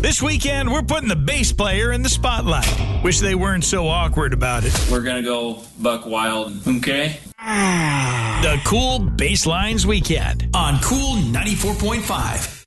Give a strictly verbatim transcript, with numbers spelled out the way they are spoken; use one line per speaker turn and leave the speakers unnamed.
This weekend, we're putting the bass player in the spotlight. Wish they weren't so awkward about it.
We're going to go buck wild, okay?
The Cool Basslines Weekend on Cool ninety-four point five.